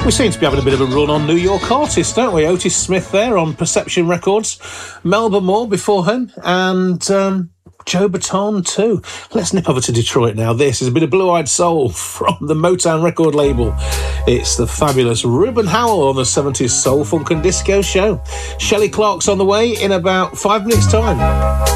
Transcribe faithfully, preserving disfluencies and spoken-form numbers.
We seem to be having a bit of a run on New York artists, don't we? Otis Smith there on Perception Records, Melba Moore before him, and um, Joe Baton too. Let's nip over to Detroit now. This is a bit of Blue-Eyed Soul from the Motown record label. It's the fabulous Reuben Howell on the seventies Soul, Funk and Disco show. Shelley Clark's on the way in about five minutes' time.